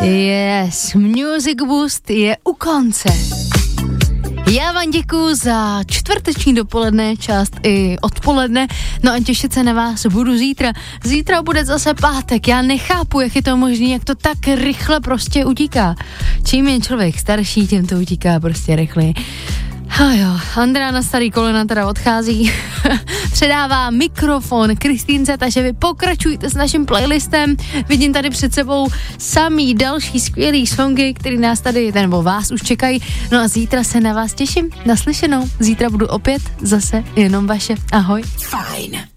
Yes, Music Boost je u konce. Já vám děkuju za čtvrteční dopoledne, část i odpoledne, no a těšit se na vás budu zítra. Zítra bude zase pátek, já nechápu, jak je to možné, jak to tak rychle prostě utíká. Čím je člověk starší, tím to utíká prostě rychleji. A jo, Andrea na starý kolena teda odchází, předává mikrofon Kristýnce, takže vy pokračujte s naším playlistem, vidím tady před sebou samý další skvělý songy, který nás tady, nebo vás už čekají, no a zítra se na vás těším, naslyšenou, zítra budu opět zase jenom vaše, ahoj. Fajn.